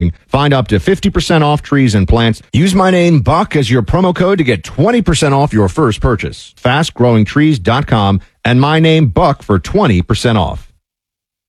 spring. Find up to 50% off trees and plants. Use my name, Buck, as your promo code to get 20% off your first purchase. FastGrowingTrees.com and my name, Buck, for 20% off.